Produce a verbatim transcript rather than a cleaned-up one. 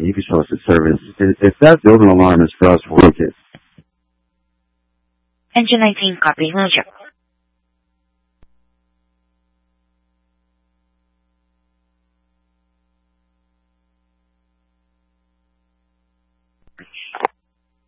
you can show us the service. If, if that building alarm is for us, we'll take it. Engine nineteen, copy. We'll check.